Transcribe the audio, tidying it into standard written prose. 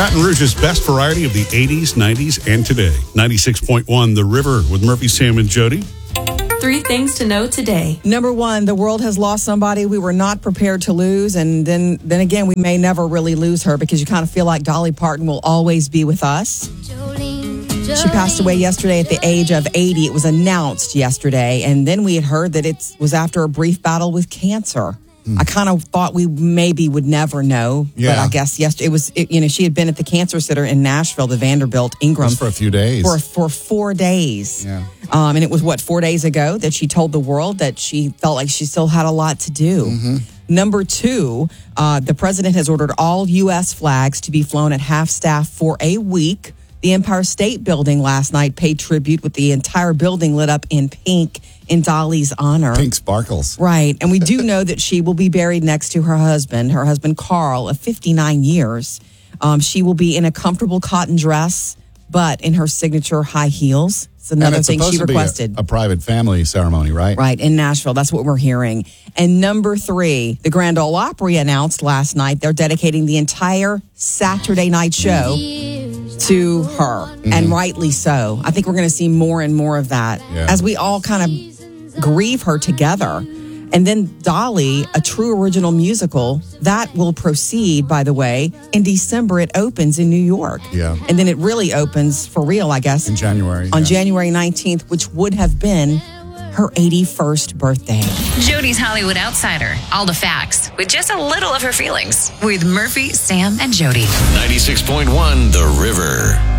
Baton Rouge's best variety of the 80s, 90s, and today. 96.1 The River with Murphy, Sam, and Jody. 3 things to know today. Number 1, the world has lost somebody we were not prepared to lose. And then again, we may never really lose her because you kind of feel like Dolly Parton will always be with us. She passed away yesterday at the age of 80. It was announced yesterday. And then we had heard that it was after a brief battle with cancer. I kind of thought we maybe would never know. Yeah. But I guess yesterday, she had been at the cancer center in Nashville, the Vanderbilt Ingram. Just for a few days. For 4 days. Yeah. And it was, 4 days ago that she told the world that she felt like she still had a lot to do. Mm-hmm. Number 2, the president has ordered all U.S. flags to be flown at half staff for a week. The Empire State Building last night paid tribute with the entire building lit up in pink in Dolly's honor. Pink sparkles. Right. And we do know that she will be buried next to her husband Carl, of 59 years. She will be in a comfortable cotton dress, but in her signature high heels. It's another thing she requested. A private family ceremony, right? Right, in Nashville. That's what we're hearing. And number 3, the Grand Ole Opry announced last night they're dedicating the entire Saturday night show to her, and rightly so. I think we're going to see more and more of that as we all kind of grieve her together. And then Dolly, a true original musical, that will proceed, by the way. In December, it opens in New York. Yeah. And then it really opens for real, I guess. In January. On January 19th, which would have been her 81st birthday. Jody's Hollywood Outsider. All the facts with just a little of her feelings. With Murphy, Sam, and Jody. 96.1 The River.